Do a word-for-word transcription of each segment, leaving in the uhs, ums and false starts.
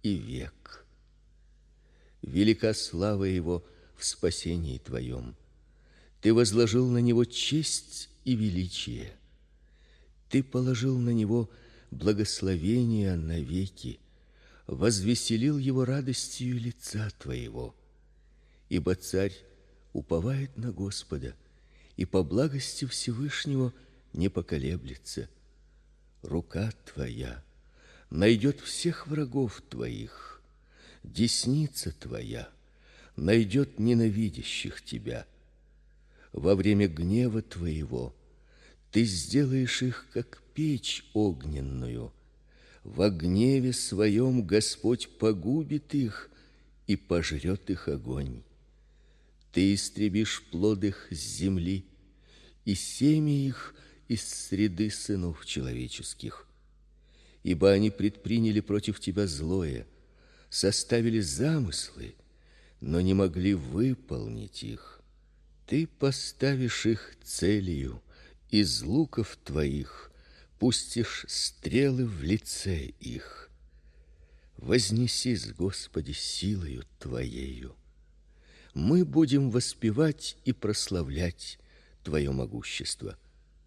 и век. Велика слава его в спасении твоем. Ты возложил на него честь и величие. Ты положил на него благословение навеки, возвеселил его радостью лица твоего. Ибо царь уповает на Господа, и по благости Всевышнего не поколеблется. Рука твоя найдет всех врагов твоих, десница твоя найдет ненавидящих тебя. Во время гнева твоего ты сделаешь их, как печь огненную. Во гневе своем Господь погубит их и пожрет их огонь. Ты истребишь плод их с земли и семя их из среды сынов человеческих. Ибо они предприняли против тебя злое, составили замыслы, но не могли выполнить их. Ты поставишь их целью, из луков твоих пустишь стрелы в лице их. Вознесись, Господи, силою твоею. Мы будем воспевать и прославлять твое могущество.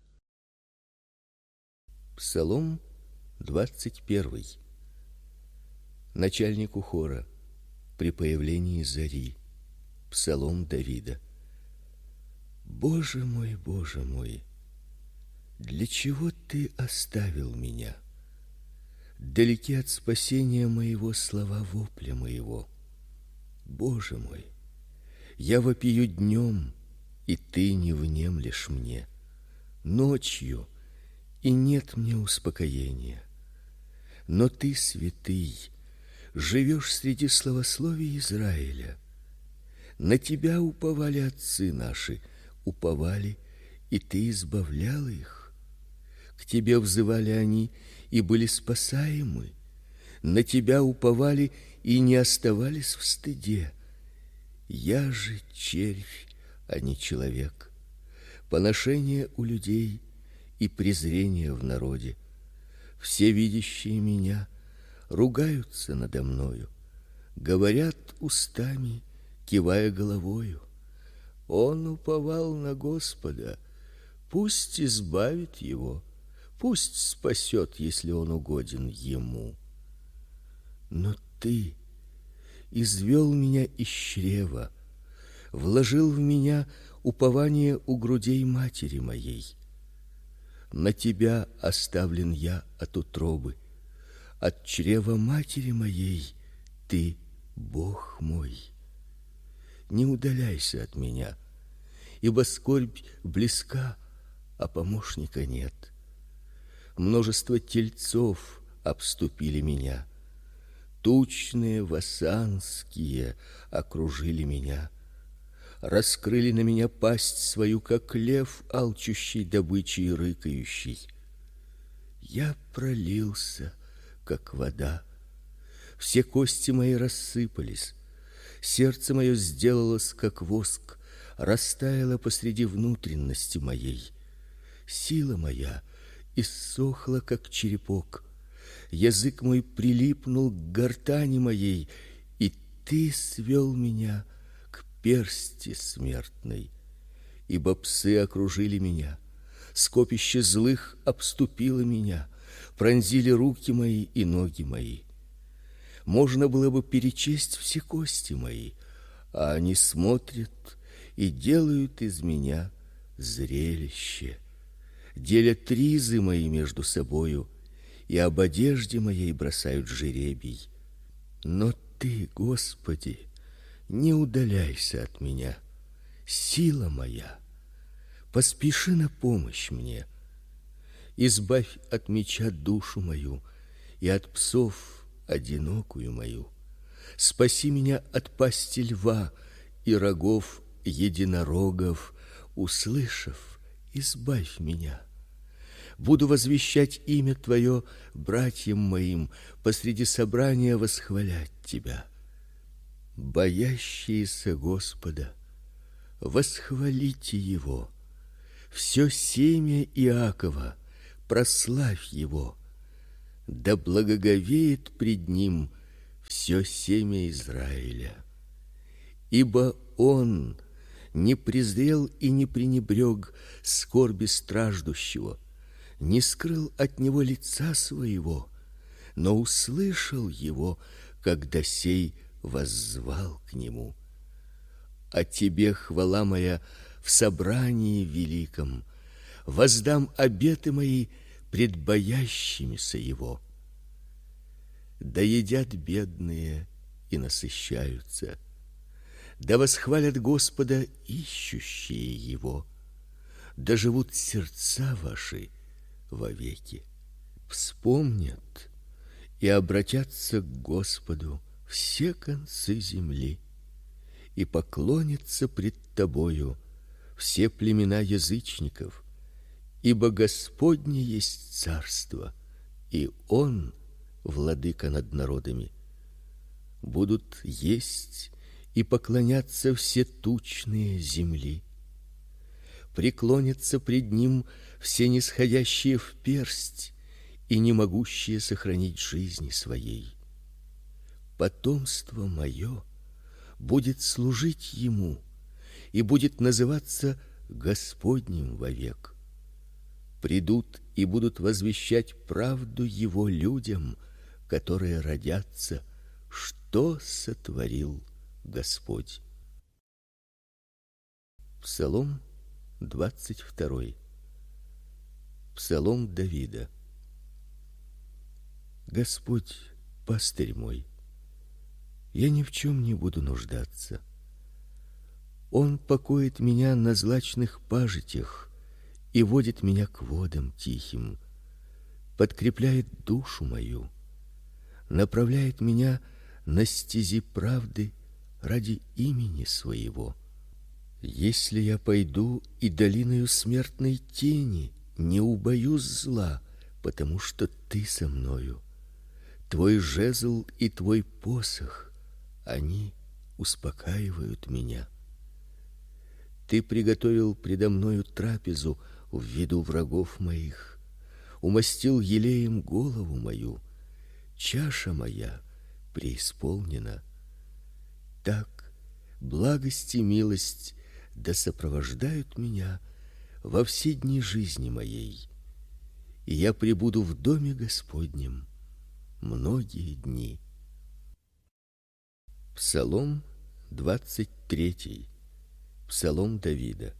Псалом двадцать первый. Начальнику хора при появлении зари. Псалом Давида. Боже мой, Боже мой, для чего ты оставил меня? Далеки от спасения моего слова вопля моего. Боже мой, я вопию днем, и ты не внемлешь мне, ночью, и нет мне успокоения. Но ты, святый, живешь среди славословий Израиля. На тебя уповали отцы наши, уповали, и ты избавлял их. К тебе взывали они и были спасаемы. На тебя уповали и не оставались в стыде. Я же червь, а не человек. Поношение у людей и презрение в народе. Все видящие меня ругаются надо мною, говорят устами, кивая головою. Он уповал на Господа, пусть избавит его, пусть спасет, если он угоден ему. Но ты извел меня из чрева, вложил в меня упование у грудей матери моей. На тебя оставлен я от утробы, от чрева матери моей ты, Бог мой. Не удаляйся от меня, ибо скорбь близка, а помощника нет. Множество тельцов обступили меня, тучные васанские окружили меня, раскрыли на меня пасть свою, как лев, алчущий добычи и рыкающий. Я пролился, как вода, все кости мои рассыпались, сердце мое сделалось, как воск, растаяло посреди внутренности моей. Сила моя иссохла, как черепок, язык мой прилипнул к гортани моей, и ты свел меня к персти смертной. Ибо псы окружили меня, скопище злых обступило меня, пронзили руки мои и ноги мои. Можно было бы перечесть все кости мои, а они смотрят и делают из меня зрелище. Делят ризы мои между собою, и об одежде моей бросают жребий. Но ты, Господи, не удаляйся от меня, сила моя, поспеши на помощь мне. Избавь от меча душу мою и от псов одинокую мою. Спаси меня от пасти льва и рогов единорогов, услышав, избавь меня. Буду возвещать имя твое братьям моим, посреди собрания восхвалять тебя. Боящиеся Господа, восхвалите его. Все семя Иакова, прославь его. Да благоговеет пред ним все семя Израиля. Ибо он не презрел и не пренебрег скорби страждущего, не скрыл от него лица своего, но услышал его, когда сей воззвал к нему. О тебе хвала моя в собрании великом, воздам обеты мои пред боящимися его. Да едят бедные и насыщаются, да восхвалят Господа ищущие его, да живут сердца ваши вовеки. Вспомнят и обратятся к Господу все концы земли, и поклонятся пред тобою все племена язычников, ибо Господне есть царство, и он владыка над народами. Будут есть и поклоняться все тучные земли. Преклонятся пред ним все нисходящие в персть и не могущие сохранить жизни своей. Потомство мое будет служить ему и будет называться Господним вовек. Придут и будут возвещать правду его людям, которые родятся, что сотворил Господь. Псалом двадцать второй. Псалом Давида. Господь пастырь мой, я ни в чем не буду нуждаться. Он покоит меня на злачных пажитях и водит меня к водам тихим, подкрепляет душу мою, направляет меня на стези правды ради имени своего. Если я пойду и долиною смертной тени, не убоюсь зла, потому что ты со мною. Твой жезл и твой посох, они успокаивают меня. Ты приготовил предо мною трапезу в виду врагов моих, умастил елеем голову мою, чаша моя преисполнена. Так благость и милость да сопровождают меня во все дни жизни моей, и я пребуду в доме Господнем многие дни. Псалом двадцать третий. Псалом Давида.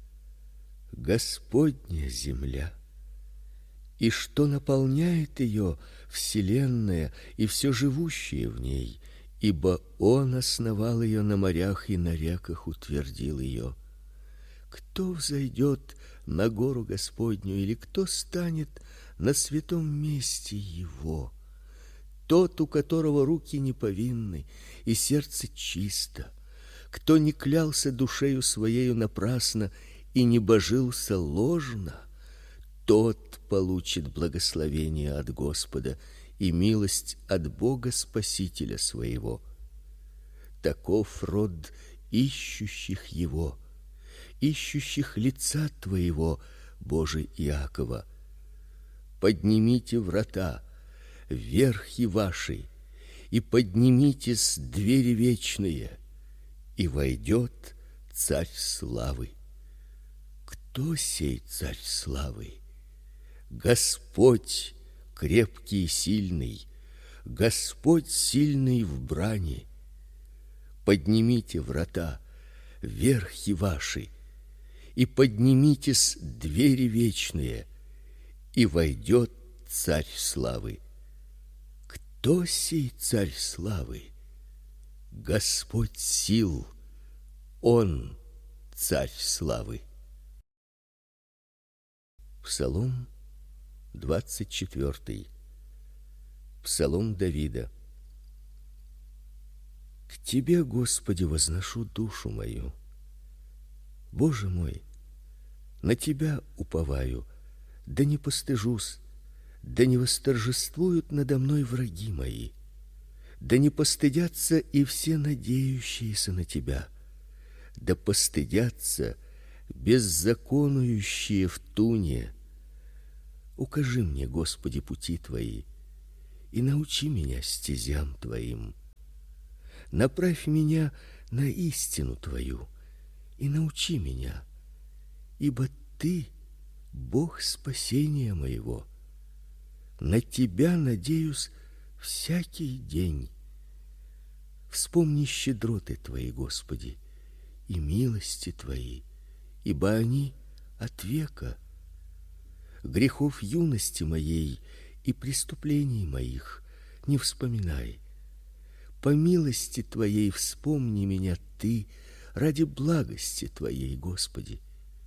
Господня земля, и что наполняет ее вселенная и все живущее в ней, ибо он основал ее на морях и на реках утвердил ее. Кто взойдет на гору Господню, или кто станет на святом месте его? Тот, у которого руки не повинны и сердце чисто, кто не клялся душею своею напрасно и не божился ложно, тот получит благословение от Господа и милость от Бога Спасителя своего. Таков род ищущих его, ищущих лица твоего, Боже Иакова. Поднимите врата, верхи ваши, и поднимитесь двери вечные, и войдет царь славы. Кто сей царь славы? Господь крепкий и сильный, Господь сильный в брани. Поднимите врата, верхи ваши, и поднимитесь двери вечные, и войдет царь славы. Кто сей царь славы? Господь сил, он царь славы. Псалом двадцать четвертый. Псалом Давида. К тебе, Господи, возношу душу мою. Боже мой, на тебя уповаю, да не постыжусь, да не восторжествуют надо мной враги мои, да не постыдятся и все надеющиеся на тебя, да постыдятся беззаконующие в туне. Укажи мне, Господи, пути твои, и научи меня стезям твоим. Направь меня на истину твою и научи меня, ибо ты Бог спасения моего. На тебя надеюсь всякий день. Вспомни щедроты твои, Господи, и милости твои, ибо они от века. Грехов юности моей и преступлений моих не вспоминай. По милости твоей вспомни меня ты ради благости твоей, Господи.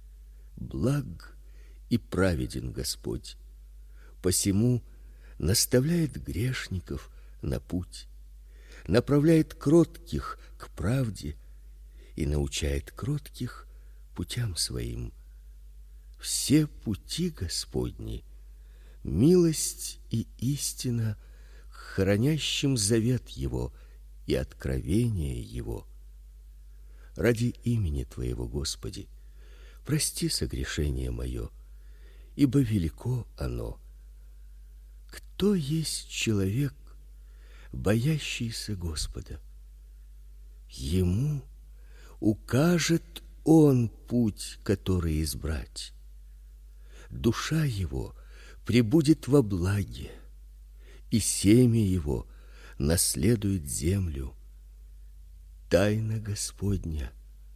Благ и праведен Господь, посему наставляет грешников на путь, направляет кротких к правде и научает кротких путям своим. Все пути Господни милость и истина к хранящим завет его и откровение его. Ради имени твоего, Господи, прости согрешение мое, ибо велико оно. Кто есть человек, боящийся Господа? Ему укажет он путь, который избрать. Душа его пребудет во благе, и семя его наследует землю. Тайна Господня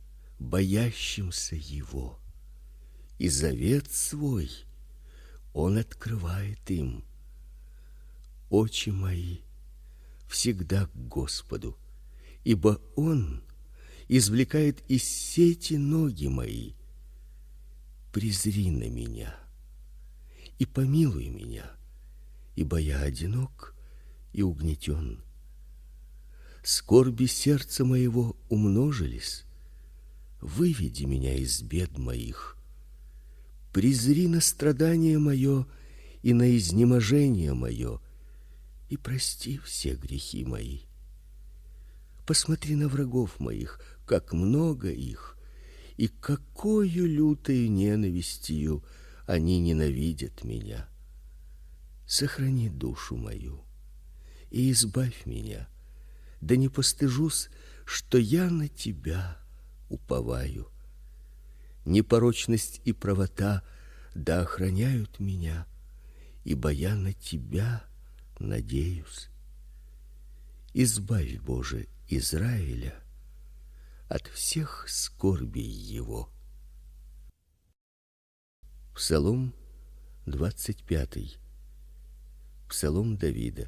боящимся его, и завет свой он открывает им. Очи мои всегда к Господу, ибо он извлекает из сети ноги мои. Презри на меня и помилуй меня, ибо я одинок и угнетен. Скорби сердца моего умножились. Выведи меня из бед моих. Презри на страдание мое и на изнеможение мое, и прости все грехи мои. Посмотри на врагов моих, как много их, и какою лютою ненавистью они ненавидят меня. Сохрани душу мою и избавь меня, да не постыжусь, что я на тебя уповаю. Непорочность и правота да охраняют меня, ибо я на тебя надеюсь. Избавь, Боже, Израиля от всех скорбей его. Псалом двадцать пятый. Псалом Давида.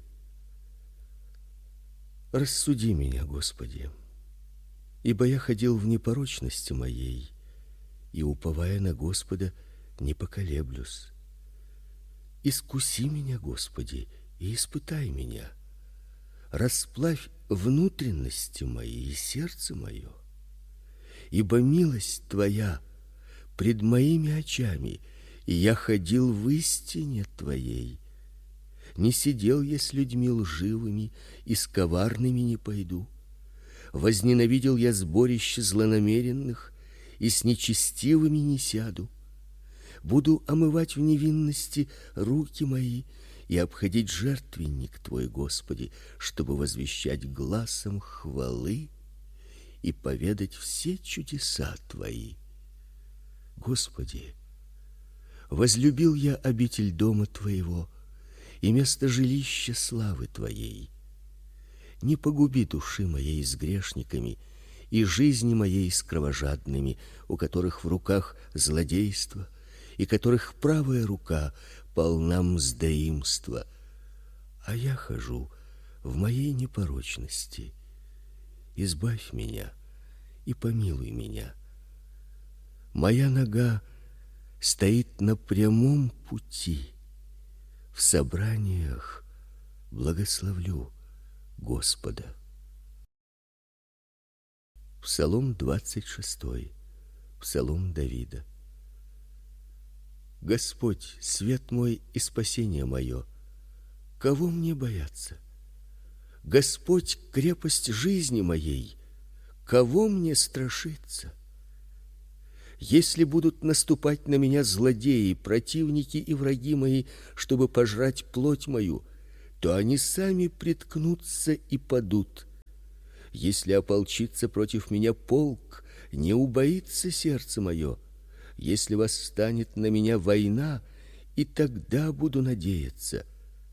Рассуди меня, Господи, ибо я ходил в непорочности моей, и, уповая на Господа, не поколеблюсь. Искуси меня, Господи, и испытай меня. Расплавь внутренности мои и сердце мое, ибо милость твоя пред моими очами, и я ходил в истине твоей. Не сидел я с людьми лживыми, и с коварными не пойду. Возненавидел я сборище злонамеренных, и с нечестивыми не сяду. Буду омывать в невинности руки мои и обходить жертвенник твой, Господи, чтобы возвещать гласом хвалы и поведать все чудеса твои. Господи, возлюбил я обитель дома твоего и место жилища славы твоей. Не погуби души моей с грешниками и жизни моей с кровожадными, у которых в руках злодейство, и которых правая рука полна мздоимства. А я хожу в моей непорочности. Избавь меня и помилуй меня. Моя нога стоит на прямом пути. В собраниях благословлю Господа. Псалом двадцать шестой. Псалом Давида. Господь, свет мой и спасение мое, кого мне бояться? Господь, крепость жизни моей, кого мне страшиться? Если будут наступать на меня злодеи, противники и враги мои, чтобы пожрать плоть мою, то они сами приткнутся и падут. Если ополчится против меня полк, не убоится сердце мое. Если восстанет на меня война, и тогда буду надеяться.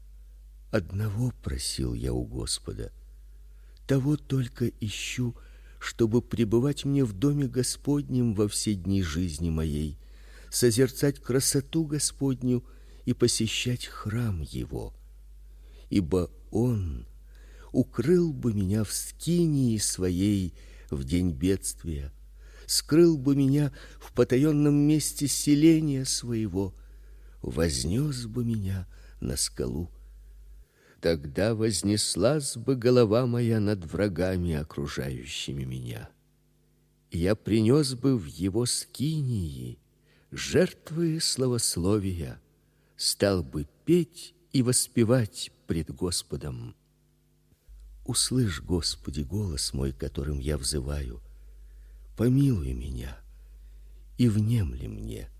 Одного просил я у Господа, того только ищу, чтобы пребывать мне в доме Господнем во все дни жизни моей, созерцать красоту Господню и посещать храм его. Ибо он укрыл бы меня в скинии своей в день бедствия, скрыл бы меня в потаенном месте селения своего, вознес бы меня на скалу. Тогда вознеслась бы голова моя над врагами, окружающими меня. Я принес бы в его скинии жертвы славословия, стал бы петь и воспевать пред Господом. Услышь, Господи, голос мой, которым я взываю. Помилуй меня и внемли мне.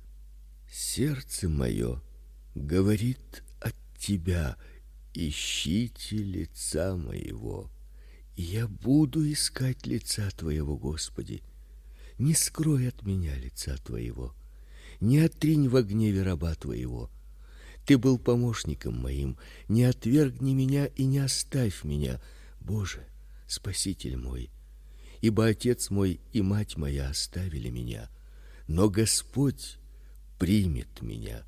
Сердце мое говорит от тебя: ищите лица моего. И я буду искать лица твоего, Господи. Не скрой от меня лица твоего, не отринь во гневе раба твоего. Ты был помощником моим, не отвергни меня и не оставь меня, Боже, Спаситель мой. Ибо отец мой и мать моя оставили меня, но Господь примет меня.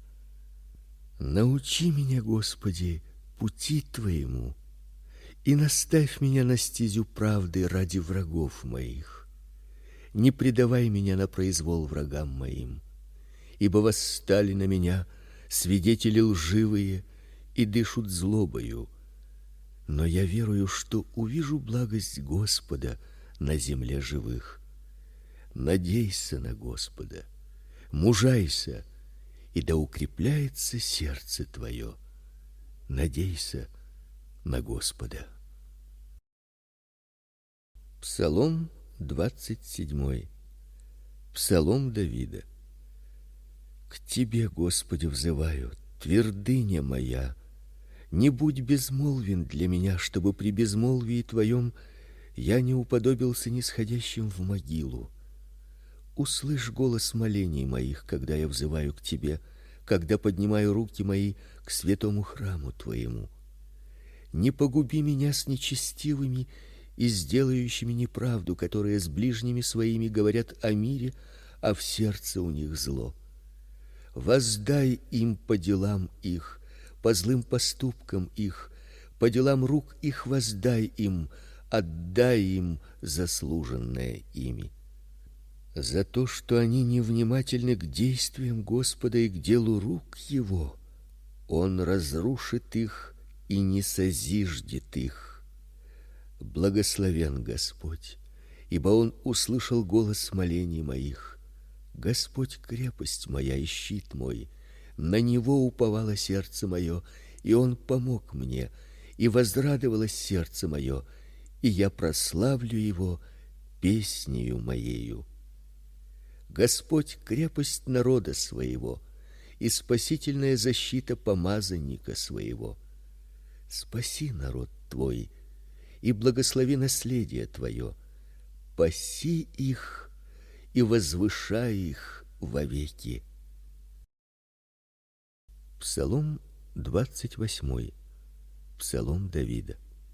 Научи меня, Господи, пути твоему, и наставь меня на стезю правды ради врагов моих. Не предавай меня на произвол врагам моим, ибо восстали на меня свидетели лживые и дышут злобою. Но я верую, что увижу благость Господа на земле живых. Надейся на Господа, мужайся, и да укрепляется сердце твое. Надейся на Господа. Псалом двадцать седьмой. Псалом Давида. К тебе, Господи, взываю, твердыня моя. Не будь безмолвен для меня, чтобы при безмолвии твоем я не уподобился нисходящим в могилу. Услышь голос молений моих, когда я взываю к тебе, когда поднимаю руки мои к святому храму твоему. Не погуби меня с нечестивыми и сделающими неправду, которые с ближними своими говорят о мире, а в сердце у них зло. Воздай им по делам их, по злым поступкам их, по делам рук их воздай им, отдай им заслуженное ими. За то, что они невнимательны к действиям Господа и к делу рук его, он разрушит их и не созиждет их. Благословен Господь, ибо он услышал голос молений моих. Господь крепость моя и щит мой, на него уповало сердце мое, и он помог мне, и возрадовалось сердце мое, и я прославлю его песнею моею. Господь крепость народа своего и спасительная защита помазанника своего. Спаси народ твой и благослови наследие твое. Паси их и возвышай их вовеки. Псалом двадцать восьмой. Псалом Давида.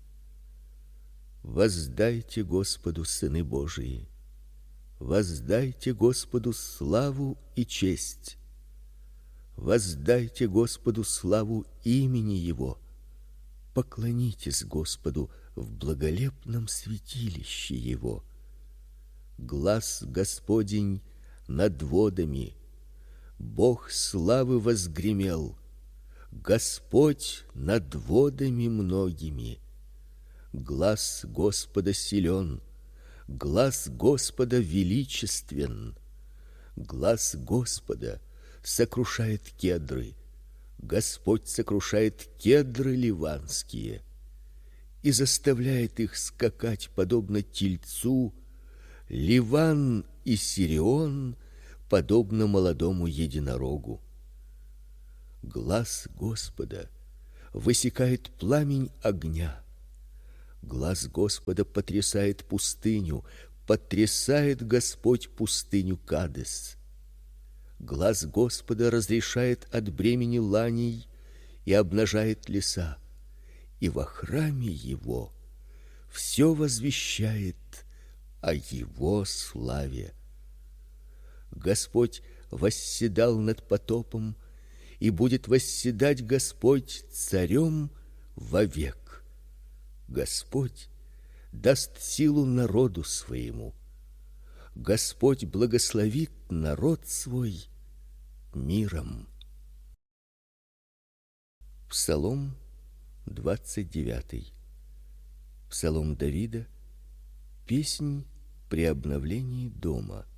Воздайте Господу, сыны Божии, воздайте Господу славу и честь. Воздайте Господу славу имени его. Поклонитесь Господу в благолепном святилище его. Глас Господень над водами, Бог славы возгремел, Господь над водами многими. Глас Господа силен, глас Господа величествен. Глас Господа сокрушает кедры, Господь сокрушает кедры ливанские и заставляет их скакать подобно тельцу. Ливан и Сирион подобно молодому единорогу. Глас Господа высекает пламень огня. Глаз Господа потрясает пустыню, потрясает Господь пустыню Кадес. Глаз Господа разрешает от бремени ланей и обнажает леса, и во храме его все возвещает о его славе. Господь восседал над потопом, и будет восседать Господь царем вовек. Господь даст силу народу своему. Господь благословит народ свой миром. Псалом двадцать девятый. Псалом Давида, песнь при обновлении дома.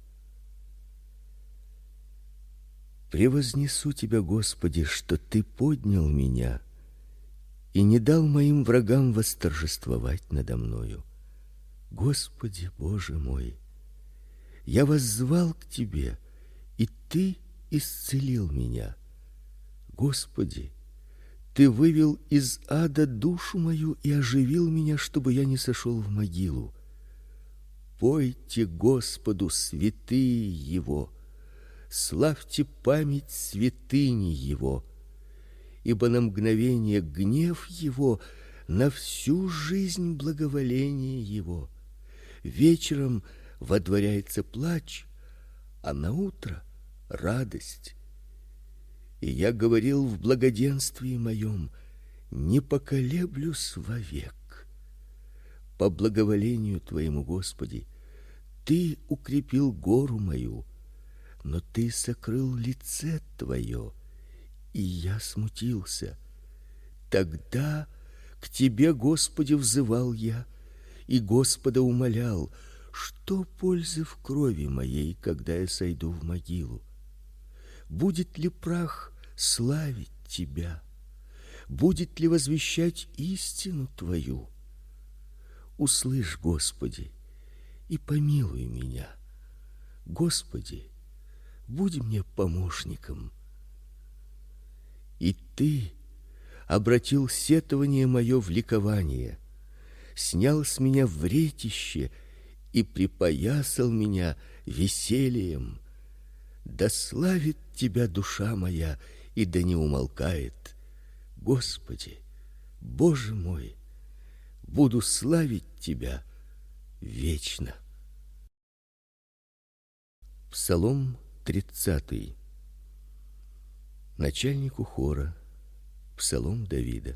Превознесу тебя, Господи, что ты поднял меня и не дал моим врагам восторжествовать надо мною. Господи, Боже мой, я воззвал к тебе, и ты исцелил меня. Господи, ты вывел из ада душу мою и оживил меня, чтобы я не сошел в могилу. Пойте Господу, святые его, славьте память святыни его, ибо на мгновение гнев его, на всю жизнь благоволение его. Вечером водворяется плач, а на утро радость. И я говорил в благоденствии моем: не поколеблюсь вовек. По благоволению твоему, Господи, ты укрепил гору мою, но ты сокрыл лице твое, и я смутился. Тогда к тебе, Господи, взывал я, и Господа умолял: что пользы в крови моей, когда я сойду в могилу? Будет ли прах славить тебя? Будет ли возвещать истину твою? Услышь, Господи, и помилуй меня. Господи, будь мне помощником. И ты обратил сетование мое в ликование, снял с меня вретище и припоясал меня весельем. Да славит тебя душа моя, и да не умолкает. Господи, Боже мой, буду славить тебя вечно. Псалом тридцатый. Начальнику хора. Псалом Давида.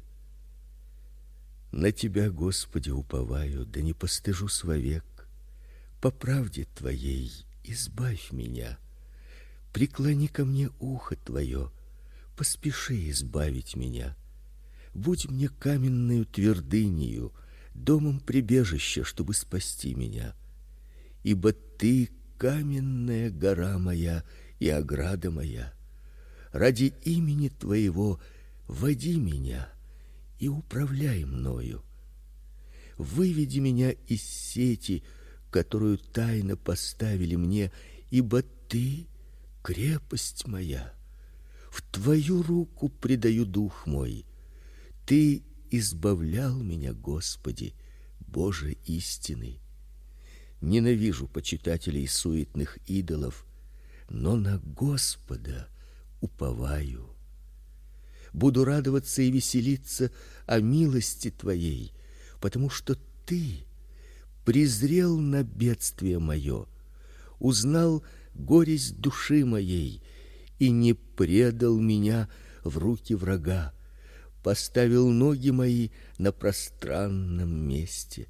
На тебя, Господи, уповаю, да не постыжусь вовек. По правде твоей избавь меня. Преклони ко мне ухо твое, поспеши избавить меня. Будь мне каменною твердынею, домом прибежища, чтобы спасти меня. Ибо ты каменная гора моя и ограда моя. Ради имени твоего води меня и управляй мною. Выведи меня из сети, которую тайно поставили мне, ибо ты крепость моя. В твою руку предаю дух мой. Ты избавлял меня, Господи, Боже истины. Ненавижу почитателей суетных идолов, но на Господа уповаю. Буду радоваться и веселиться о милости твоей, потому что ты презрел на бедствие мое, узнал горесть души моей и не предал меня в руки врага, поставил ноги мои на пространном месте.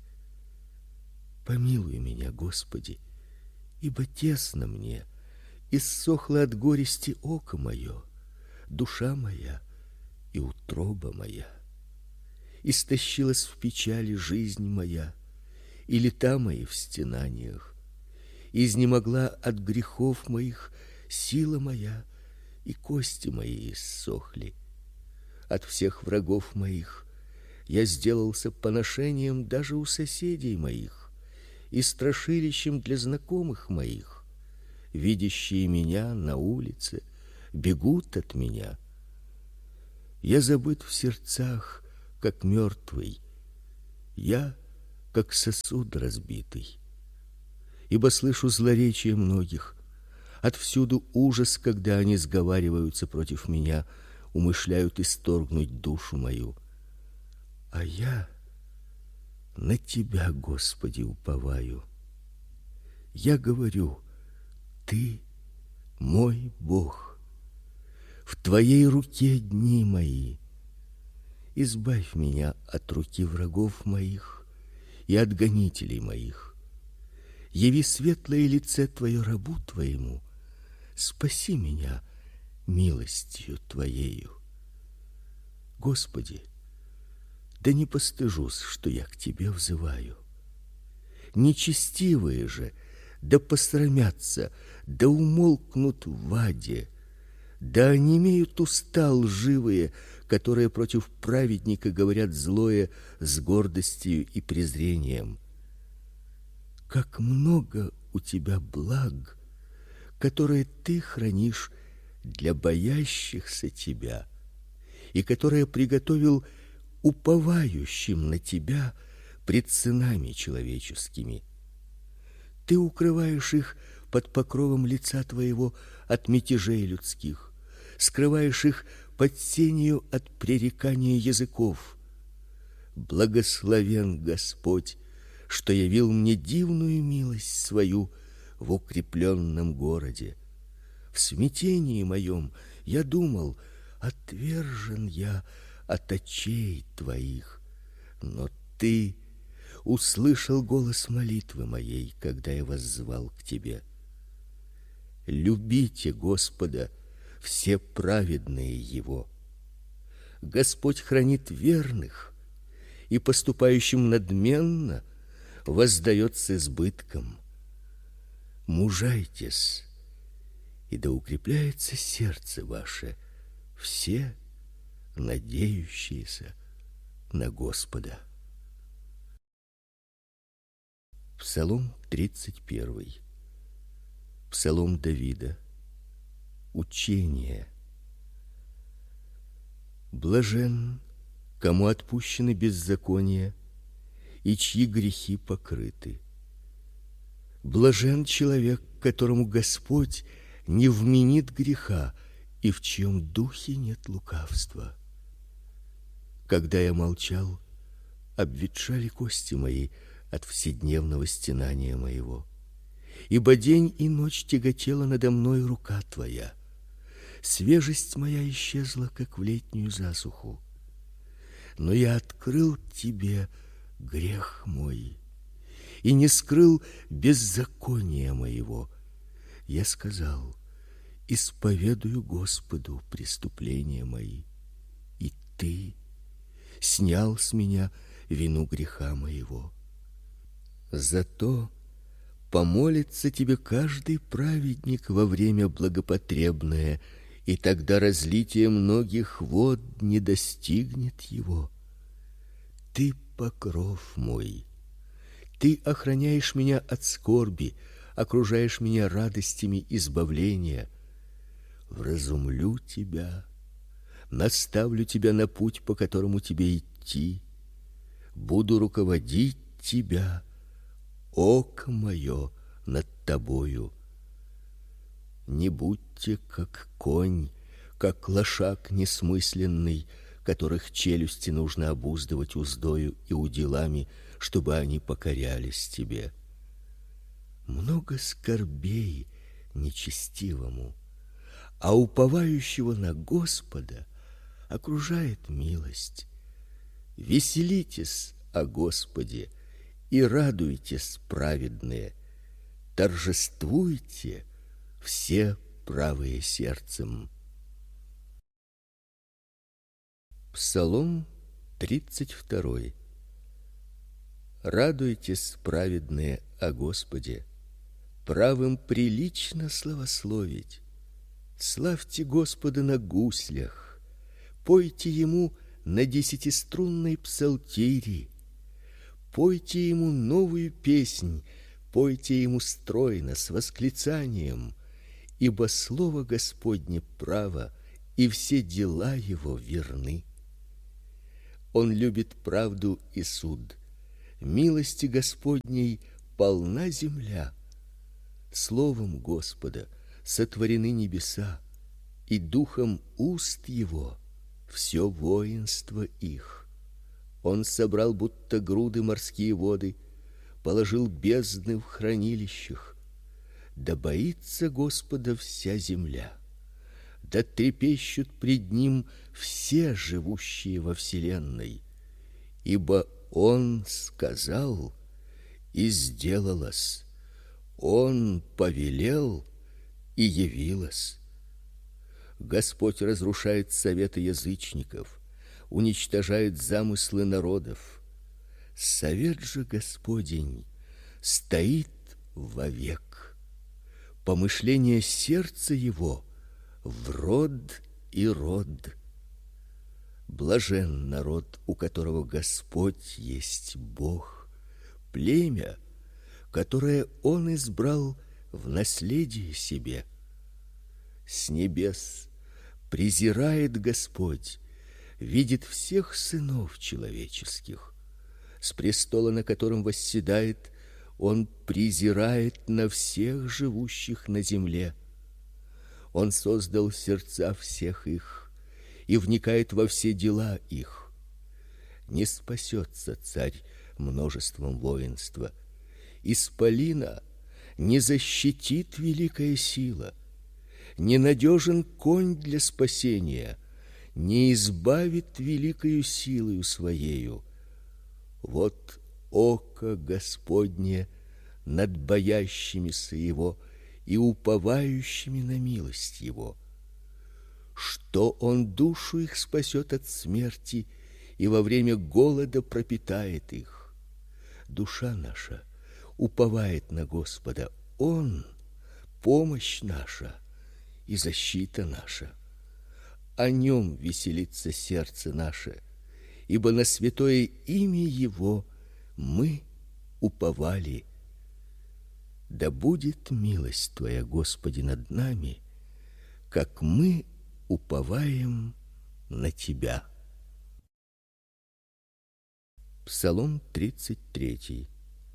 Помилуй меня, Господи, ибо тесно мне, иссохло от горести око мое, душа моя и утроба моя. Истощилась в печали жизнь моя, и лета мои в стенаниях. Изнемогла от грехов моих сила моя, и кости мои иссохли. От всех врагов моих я сделался поношением даже у соседей моих и страшилищем для знакомых моих. Видящие меня на улице бегут от меня. Я забыт в сердцах, как мертвый. Я как сосуд разбитый. Ибо слышу злоречие многих, отвсюду ужас, когда они сговариваются против меня, умышляют исторгнуть душу мою. А я на тебя, Господи, уповаю. Я говорю: ты мой Бог. В твоей руке дни мои. Избавь меня от руки врагов моих и от гонителей моих. Яви светлое лице твое рабу твоему. Спаси меня милостью твоею. Господи, да не постыжусь, что я к тебе взываю. Нечестивые же да посрамятся, да умолкнут в аде, да онемеют уста лживые, которые против праведника говорят злое с гордостью и презрением. Как много у тебя благ, которые ты хранишь для боящихся тебя, и которые приготовил уповающим на тебя пред сынами человеческими. Ты укрываешь их под покровом лица твоего от мятежей людских, скрываешь их под сенью от пререкания языков. Благословен Господь, что явил мне дивную милость свою в укрепленном городе. В смятении моем я думал: отвержен я от очей твоих, но ты услышал голос молитвы моей, когда я воззвал к тебе. Любите Господа, все праведные его. Господь хранит верных, и поступающим надменно воздаёт с избытком. Мужайтесь, и да укрепляется сердце ваше, все надеющиеся на Господа. Псалом тридцать первый. Псалом Давида. Учение. Блажен, кому отпущены беззакония и чьи грехи покрыты. Блажен человек, которому Господь не вменит греха и в чьем духе нет лукавства. Когда я молчал, обветшали кости мои от вседневного стенания моего. Ибо день и ночь тяготела надо мной рука твоя. Свежесть моя исчезла, как в летнюю засуху. Но я открыл тебе грех мой и не скрыл беззакония моего. Я сказал: исповедую Господу преступления мои, и ты снял с меня вину греха моего. Зато помолится тебе каждый праведник во время благопотребное, и тогда разлитие многих вод не достигнет его. Ты покров мой. Ты охраняешь меня от скорби, окружаешь меня радостями избавления. Вразумлю тебя, наставлю тебя на путь, по которому тебе идти. Буду руководить тебя. Око мое над тобою. Не будьте как конь, как лошак несмысленный, которых челюсти нужно обуздывать уздою и уделами, чтобы они покорялись тебе. Много скорбей нечестивому, а уповающего на Господа окружает милость. Веселитесь о Господе и радуйтесь, праведные, торжествуйте все правые сердцем. Псалом тридцать второй. Радуйтесь, праведные, о Господе, правым прилично славословить. Славьте Господа на гуслях, пойте ему на десятиструнной псалтире. Пойте ему новую песнь, пойте ему стройно с восклицанием, ибо слово Господне право, и все дела его верны. Он любит правду и суд, милости Господней полна земля. Словом Господа сотворены небеса, и духом уст его все воинство их. Он собрал будто груды морские воды, положил бездны в хранилищах. Да боится Господа вся земля, да трепещут пред ним все живущие во вселенной, ибо он сказал, и сделалось, он повелел, и явилось. Господь разрушает советы язычников, уничтожает замыслы народов. Совет же Господень стоит вовек, помышление сердца его в род и род. Блажен народ, у которого Господь есть Бог, племя, которое он избрал в наследие себе. С небес презирает Господь, видит всех сынов человеческих. С престола, на котором восседает, он презирает на всех живущих на земле. Он создал сердца всех их и вникает во все дела их. Не спасется царь множеством воинства, исполина не защитит великая сила. Ненадежен конь для спасения, не избавит великою силою своею. Вот око Господне над боящимися его и уповающими на милость его, что он душу их спасет от смерти и во время голода пропитает их. Душа наша уповает на Господа, он помощь наша и защита наша. О нем веселится сердце наше, ибо на святое имя его мы уповали. Да будет милость твоя, Господи, над нами, как мы уповаем на тебя. Псалом тридцать третий.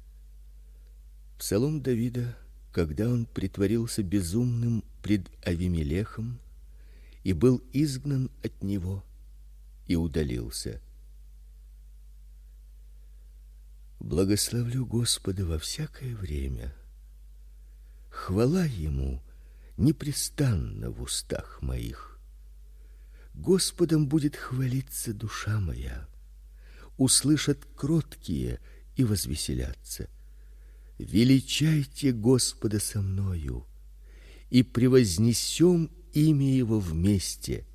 Псалом Давида, когда он притворился безумным пред Авимелехом и был изгнан от него и удалился. Благословлю Господа во всякое время. Хвала ему непрестанно в устах моих. Господом будет хвалиться душа моя. Услышат кроткие и возвеселятся. Величайте Господа со мною, и превознесем имя его вместе.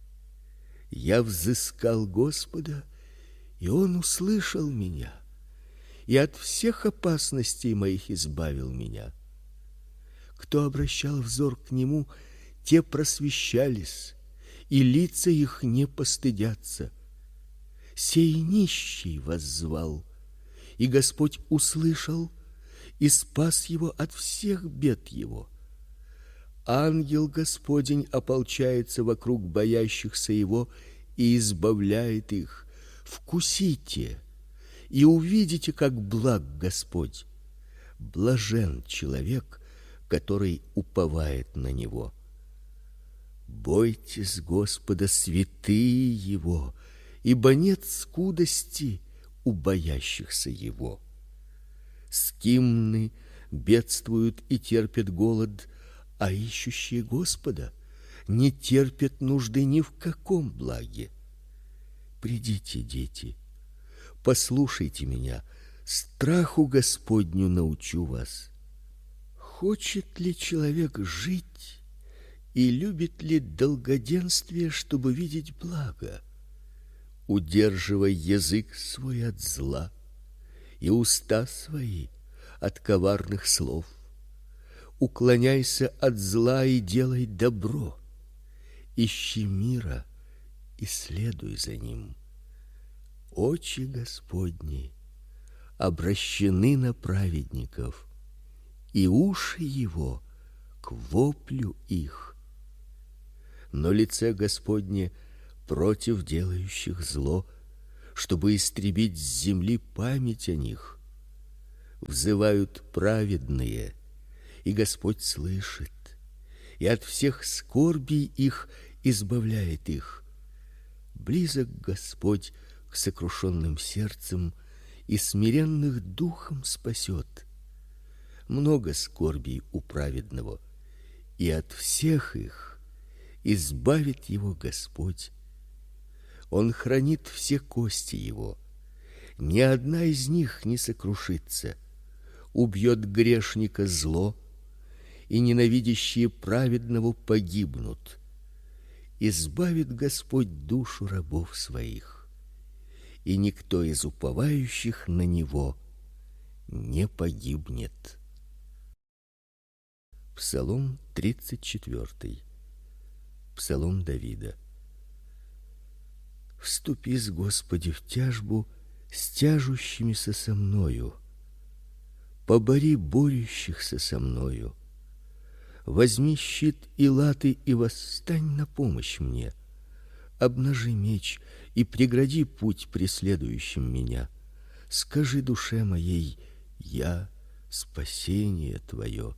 Я взыскал Господа, и он услышал меня, и от всех опасностей моих избавил меня. Кто обращал взор к нему, те просвещались, и лица их не постыдятся. Сей нищий воззвал, и Господь услышал и спас его от всех бед его. Ангел Господень ополчается вокруг боящихся его и избавляет их. Вкусите и увидите, как благ Господь. Блажен человек, который уповает на него. Бойтесь Господа, святые его, ибо нет скудости у боящихся его. Скимны бедствуют и терпят голод, а ищущие Господа не терпят нужды ни в каком благе. Придите, дети, послушайте меня, страху Господню научу вас. Хочет ли человек жить и любит ли долгоденствие, чтобы видеть благо? Удерживай язык свой от зла и уста свои от коварных слов. Уклоняйся от зла и делай добро. Ищи мира и следуй за ним. Очи Господни обращены на праведников, и уши его к воплю их. Но лице Господне против делающих зло, чтобы истребить с земли память о них. Взывают праведные, и Господь слышит, и от всех скорбей их избавляет их. Близок Господь к сокрушенным сердцем, и смиренных духом спасет. Много скорбей у праведного, и от всех их избавит его Господь. Он хранит все кости его, ни одна из них не сокрушится. Убьет грешника зло, и ненавидящие праведного погибнут. Избавит Господь душу рабов своих, и никто из уповающих на него не погибнет. Псалом тридцать четвёртый. Псалом Давида. Вступи, Господи, в тяжбу с тяжущимися со мною. Побори борющихся со мною. Возьми щит и латы и восстань на помощь мне. Обнажи меч и прегради путь преследующим меня. Скажи душе моей: я спасение твое.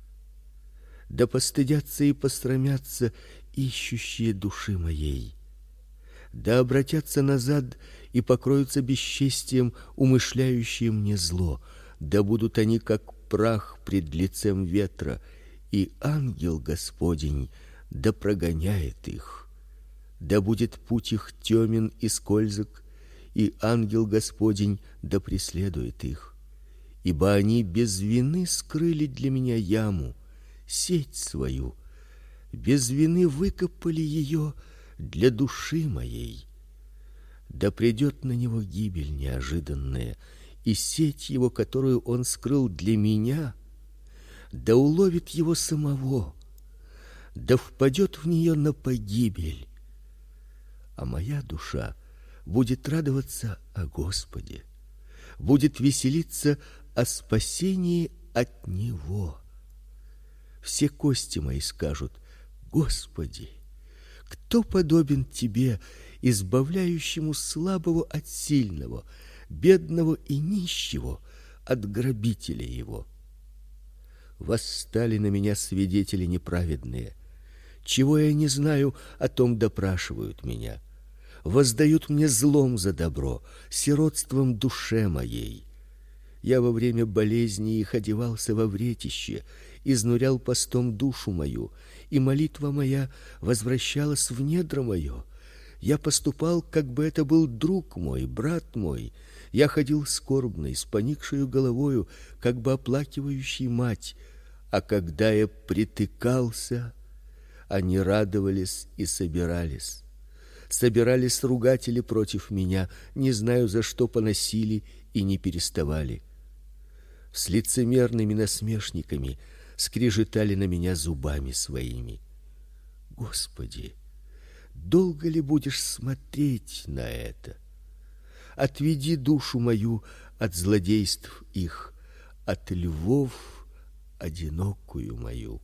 Да постыдятся и посрамятся ищущие души моей. Да обратятся назад и покроются бесчестием умышляющие мне зло. Да будут они как прах пред лицем ветра, и ангел Господень да прогоняет их. Да будет путь их тёмен и скользок, и ангел Господень да преследует их. Ибо они без вины скрыли для меня яму, сеть свою, без вины выкопали ее для души моей. Да придет на него гибель неожиданная, и сеть его, которую он скрыл для меня, да уловит его самого, да впадет в нее на погибель. А моя душа будет радоваться о Господе, будет веселиться о спасении от него. Все кости мои скажут: Господи, кто подобен тебе, избавляющему слабого от сильного, бедного и нищего от грабителя его? Восстали на меня свидетели неправедные. Чего я не знаю, о том допрашивают меня. Воздают мне злом за добро, сиротством душе моей. Я во время болезни их одевался во вретище, изнурял постом душу мою, и молитва моя возвращалась в недра мое. Я поступал, как бы это был друг мой, брат мой. Я ходил скорбный, с поникшею головою, как бы оплакивающий мать. А когда я притыкался, они радовались и собирались. Собирались ругатели против меня, не знаю, за что поносили, и не переставали. С лицемерными насмешниками скрежетали на меня зубами своими. Господи, долго ли будешь смотреть на это? Отведи душу мою от злодейств их, от львов одинокую мою.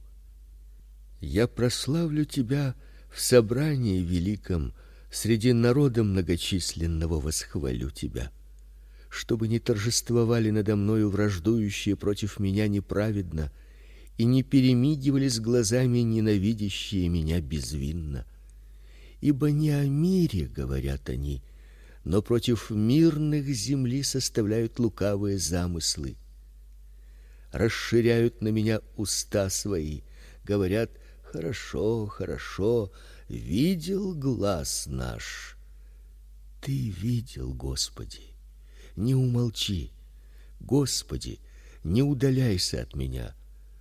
Я прославлю тебя в собрании великом, среди народа многочисленного восхвалю тебя. Чтобы не торжествовали надо мною враждующие против меня неправедно, и не перемигивались глазами ненавидящие меня безвинно. Ибо не о мире говорят они, но против мирных земли составляют лукавые замыслы. Расширяют на меня уста свои, говорят: хорошо, хорошо, видел глаз наш. Ты видел, Господи, не умолчи. Господи, не удаляйся от меня.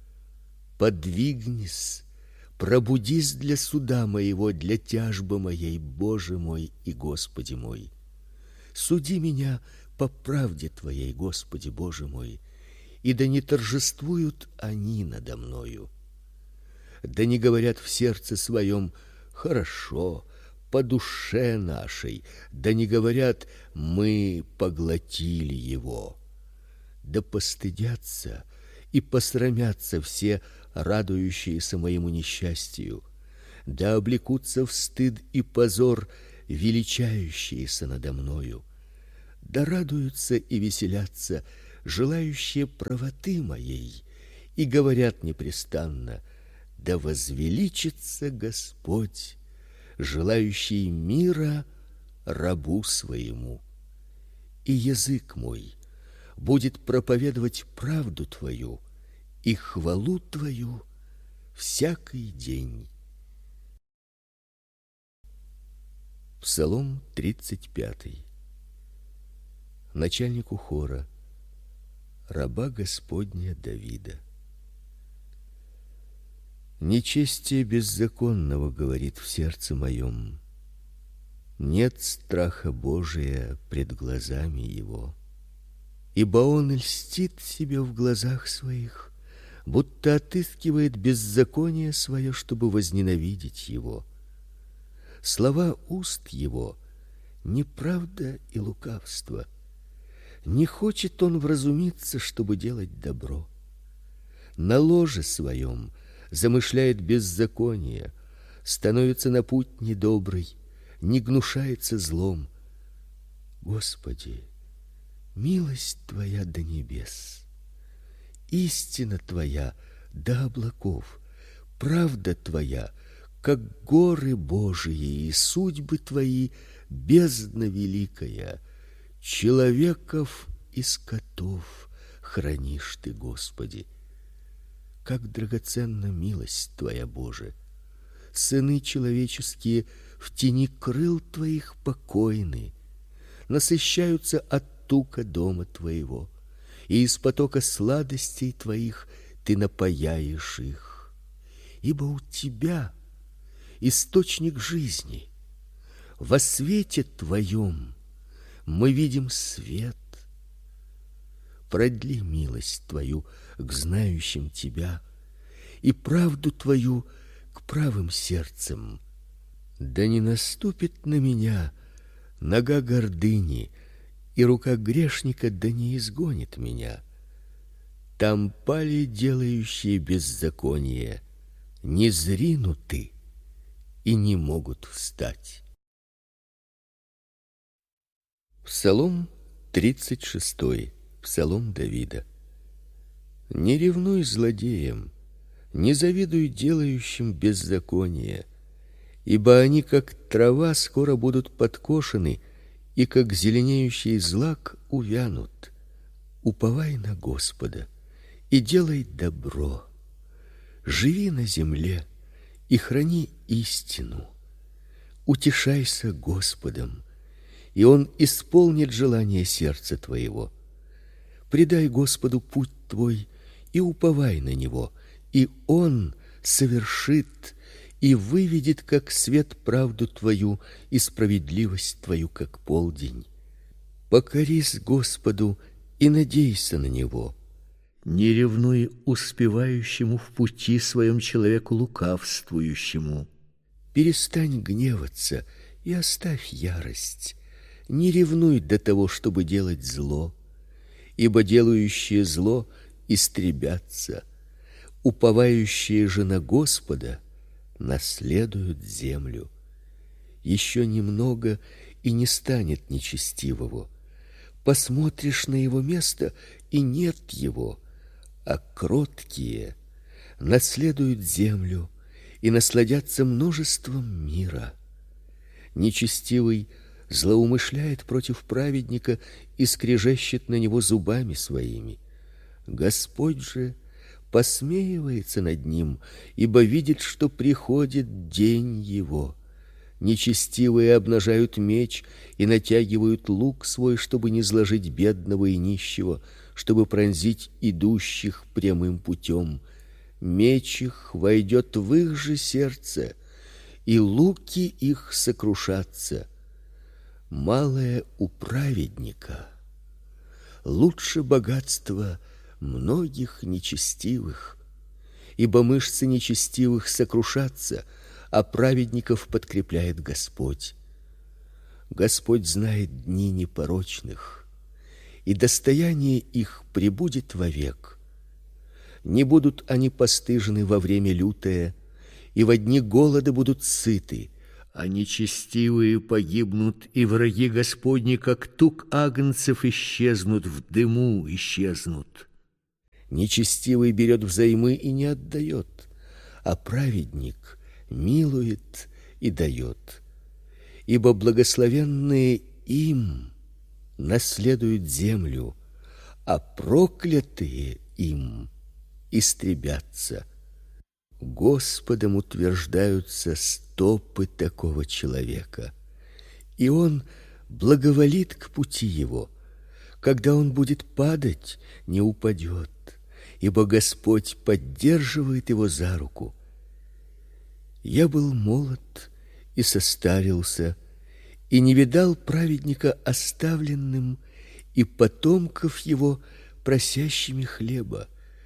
Подвигнись, пробудись для суда моего, для тяжбы моей, Боже мой и Господи мой. Суди меня по правде твоей, Господи Боже мой, и да не торжествуют они надо мною. Да не говорят в сердце своем: хорошо, по душе нашей, да не говорят: мы поглотили его. Да постыдятся и посрамятся все радующиеся моему несчастью, да облекутся в стыд и позор величающиеся надо мною. Да радуются и веселятся желающие правоты моей, и говорят непрестанно: да возвеличится Господь, желающий мира рабу своему. И язык мой будет проповедовать правду твою и хвалу твою всякий день. Псалом тридцать пятый. Начальнику хора, раба Господня Давида. Нечестие беззаконного говорит в сердце моем. Нет страха Божия пред глазами его. Ибо он льстит себе в глазах своих, будто отыскивает беззаконие свое, чтобы возненавидеть его. Слова уст его неправда и лукавство. Не хочет он вразумиться, чтобы делать добро. На ложе своем замышляет беззаконие, становится на путь недобрый, не гнушается злом. Господи, милость твоя до небес, истина твоя до облаков, правда твоя, как горы Божии, и судьбы твои бездна великая. Человеков и скотов хранишь ты, Господи. Как драгоценна милость твоя, Боже! Сыны человеческие в тени крыл твоих покойны, насыщаются от тука дома твоего, и из потока сладостей твоих ты напояешь их. Ибо у тебя источник жизни. Во свете твоем мы видим свет. Продли милость твою к знающим тебя и правду твою к правым сердцам. Да не наступит на меня нога гордыни, и рука грешника да не изгонит меня. Там пали делающие беззаконие, не зринуты и не могут встать. Псалом тридцать шестой. Псалом Давида. Не ревнуй злодеям, не завидуй делающим беззаконие, ибо они, как трава, скоро будут подкошены, и как зеленеющий злак увянут. Уповай на Господа и делай добро. Живи на земле и храни истину. Утешайся Господом, и он исполнит желание сердца твоего. Предай Господу путь твой и уповай на него, и он совершит и выведет как свет правду твою и справедливость твою как полдень. Покорись Господу и надейся на него. Не ревнуй успевающему в пути своем человеку лукавствующему. Перестань гневаться и оставь ярость. Не ревнуй до того, чтобы делать зло, ибо делающие зло истребятся, уповающие же на Господа наследуют землю. Еще немного, и не станет нечестивого. Посмотришь на его место, и нет его, а кроткие наследуют землю и насладятся множеством мира. Нечестивый злоумышляет против праведника и скрежещет на него зубами своими. Господь же посмеивается над ним, ибо видит, что приходит день его. Нечестивые обнажают меч и натягивают лук свой, чтобы не зложить бедного и нищего, чтобы пронзить идущих прямым путем. Меч их войдет в их же сердце, и луки их сокрушатся. Малое у праведника лучше богатства многих нечестивых, ибо мышцы нечестивых сокрушатся, а праведников подкрепляет Господь. Господь знает дни непорочных, и достояние их пребудет вовек. Не будут они постыжены во время лютое, и во дни голода будут сыты, а нечестивые погибнут, и враги Господни, как тук агнцев, исчезнут, в дыму исчезнут. Нечестивый берет взаймы и не отдает, а праведник милует и дает. Ибо благословенные им наследуют землю, а проклятые им истребятся. Господом утверждаются стопы такого человека, и он благоволит к пути его. Когда он будет падать, не упадет, ибо Господь поддерживает его за руку. Я был молод и состарился, и не видал праведника оставленным, и потомков его просящими хлеба.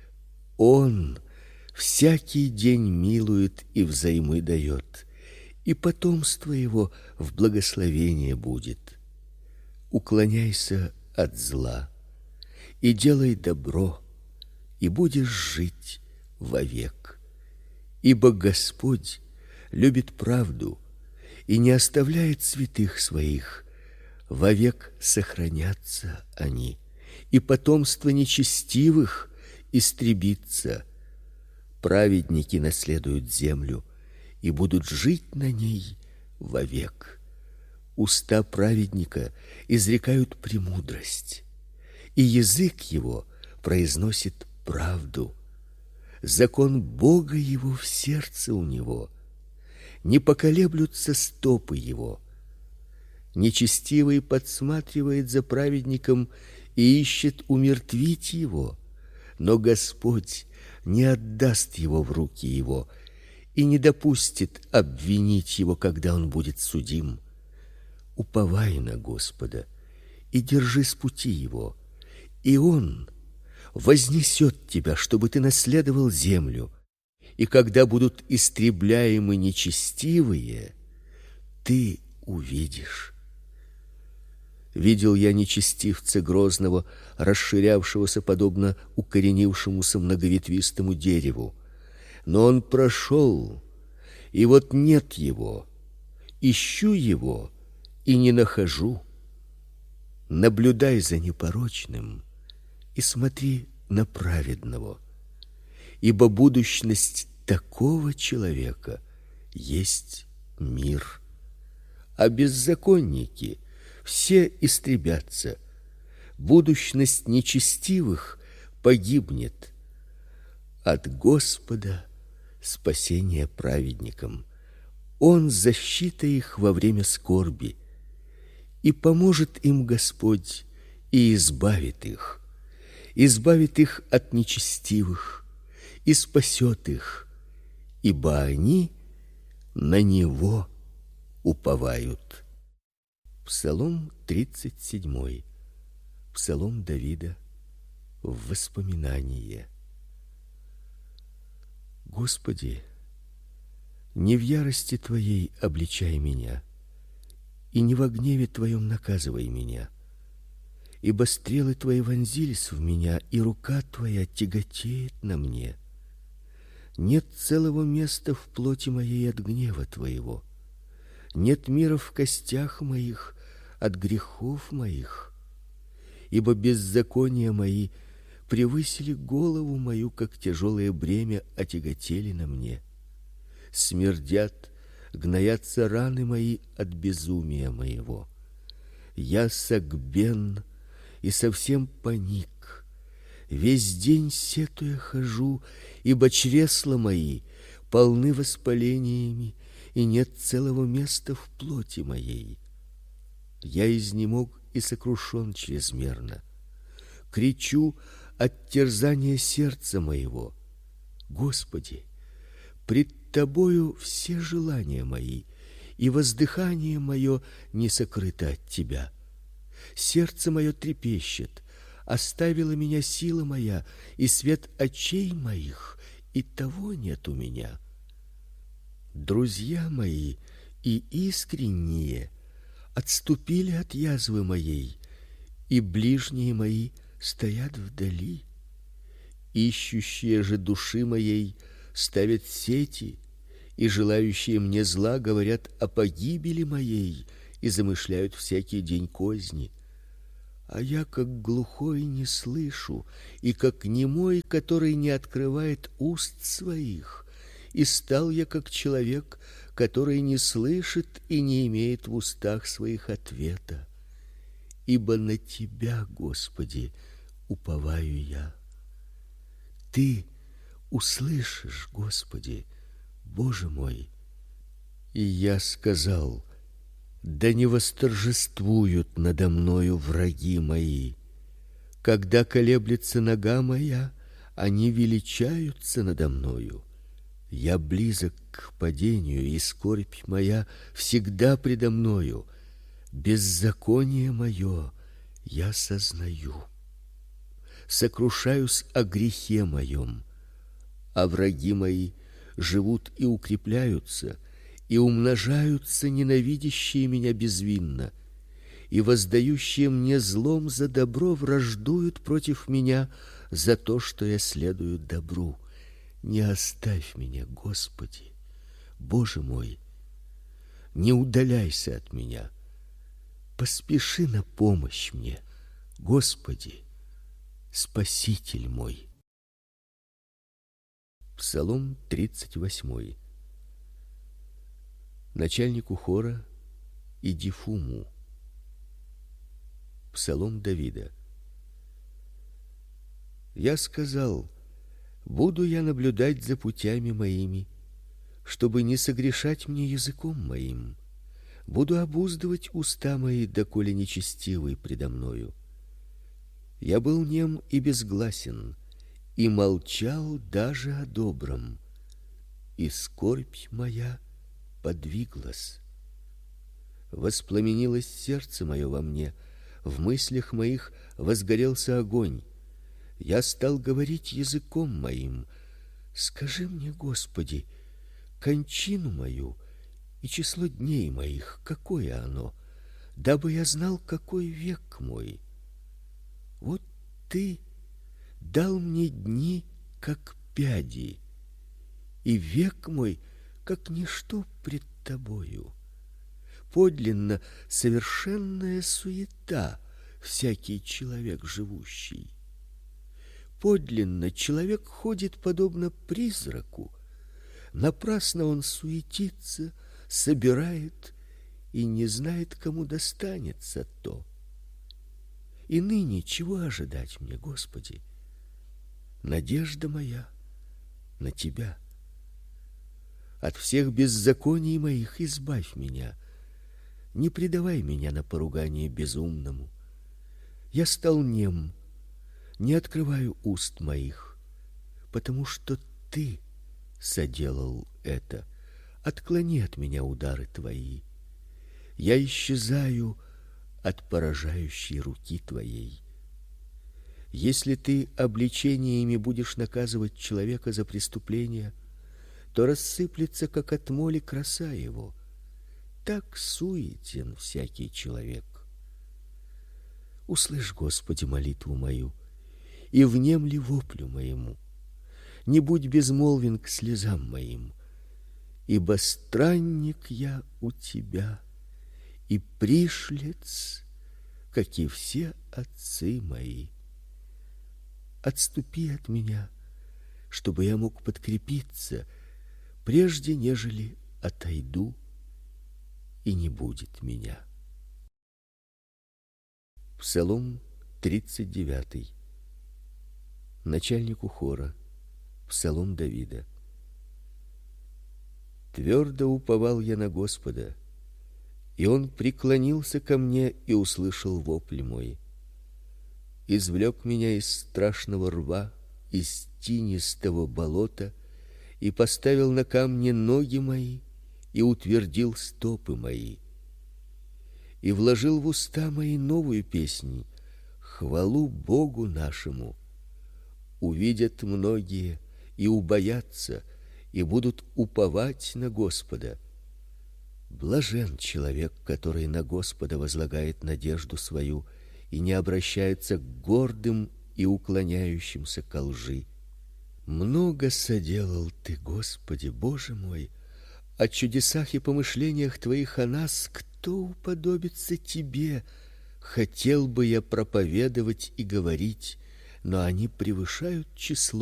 Он всякий день милует и взаймы дает, и потомство его в благословение будет. Уклоняйся от зла и делай добро, и будешь жить вовек. Ибо Господь любит правду и не оставляет святых своих, вовек сохранятся они, и потомство нечестивых истребится. Праведники наследуют землю и будут жить на ней вовек. Уста праведника изрекают премудрость, и язык его произносит правду. Закон Бога его в сердце у него, не поколеблются стопы его. Нечестивый подсматривает за праведником и ищет умертвить его, но Господь не отдаст его в руки его и не допустит обвинить его, когда он будет судим. Уповай на Господа и держи с пути его, и он вознесет тебя, чтобы ты наследовал землю. И когда будут истребляемы нечестивые, ты увидишь. Видел я нечестивца грозного, расширявшегося подобно укоренившемуся многоветвистому дереву. Но он прошел, и вот нет его. Ищу его и не нахожу. Наблюдай за непорочным и смотри на праведного, ибо будущность такого человека есть мир. А беззаконники все истребятся, будущность нечестивых погибнет. От Господа спасение праведникам, Он защита их во время скорби, и поможет им Господь и избавит их, избавит их от нечестивых и спасет их, ибо они на Него уповают. Псалом тридцать седьмой. Псалом Давида в воспоминание. Господи, не в ярости Твоей обличай меня, и не во гневе Твоем наказывай меня, ибо стрелы Твои вонзились в меня, и рука Твоя тяготеет на мне. Нет целого места в плоти моей от гнева Твоего, нет мира в костях моих от грехов моих, ибо беззакония мои превысили голову мою, как тяжелое бремя отяготели на мне. Смердят, гноятся раны мои от безумия моего. Я согбен и совсем поник, весь день сетуя хожу, ибо чресла мои полны воспалениями, и нет целого места в плоти моей. Я изнемог и сокрушен чрезмерно. Кричу от терзания сердца моего. Господи, пред Тобою все желания мои, и воздыхание мое не сокрыто от Тебя. Сердце мое трепещет, оставила меня сила моя, и свет очей моих, и того нет у меня. Друзья мои и искренние отступили от язвы моей, и ближние мои стоят вдали. Ищущие же души моей ставят сети, и желающие мне зла говорят о погибели моей и замышляют всякий день козни. А я, как глухой, не слышу, и как немой, который не открывает уст своих, и стал я как человек, который не слышит и не имеет в устах своих ответа. Ибо на тебя, Господи, уповаю я. Ты услышишь, Господи, Боже мой. И я сказал: да не восторжествуют надо мною враги мои. Когда колеблется нога моя, они величаются надо мною. Я близок к падению, и скорбь моя всегда предо мною. Беззаконие мое я сознаю. Сокрушаюсь о грехе моем, а враги мои живут и укрепляются, и умножаются ненавидящие меня безвинно, и воздающие мне злом за добро враждуют против меня за то, что я следую добру. Не оставь меня, Господи, Боже мой, не удаляйся от меня. Поспеши на помощь мне, Господи, Спаситель мой. Псалом тридцать восемь. Начальнику хора Идифуму. Псалом Давида. Я сказал: буду я наблюдать за путями моими, чтобы не согрешать мне языком моим. Буду обуздывать уста мои, доколе нечестивый предо мною. Я был нем и безгласен, и молчал даже о добром, и скорбь моя подвиглась. Воспламенилось сердце мое во мне, в мыслях моих возгорелся огонь. Я стал говорить языком моим: скажи мне, Господи, кончину мою и число дней моих, какое оно, дабы я знал, какой век мой. Вот ты дал мне дни, как пяди, и век мой, как ничто пред тобою. Подлинно совершенная суета всякий человек живущий. Подлинно человек ходит подобно призраку. Напрасно он суетится, собирает и не знает, кому достанется то. И ныне чего ожидать мне, Господи? Надежда моя на Тебя. От всех беззаконий моих избавь меня. Не предавай меня на поругание безумному. Я стал нем, не открываю уст моих, потому что Ты соделал это. Отклони от меня удары Твои. Я исчезаю от поражающей руки Твоей. Если Ты обличениями будешь наказывать человека за преступление, то рассыплется, как от моли, краса его. Так суетен всякий человек. Услышь, Господи, молитву мою, и внемли воплю моему. Не будь безмолвен к слезам моим, ибо странник я у Тебя, и пришлец, как и все отцы мои. Отступи от меня, чтобы я мог подкрепиться, прежде нежели отойду, и не будет меня. Псалом тридцать девять. Начальнику хора. Псалом Давида. Твердо уповал я на Господа, и Он преклонился ко мне и услышал вопль мой. Извлек меня из страшного рва, из тинистого болота, и поставил на камне ноги мои, и утвердил стопы мои. И вложил в уста мои новую песнь, хвалу Богу нашему. Увидят многие и убоятся, и будут уповать на Господа. Блажен человек, который на Господа возлагает надежду свою и не обращается к гордым и уклоняющимся ко лжи. Много соделал Ты, Господи, Боже мой, О чудесах и помышлениях твоих о нас кто уподобится тебе? Хотел бы я проповедовать и говорить, но они превышают число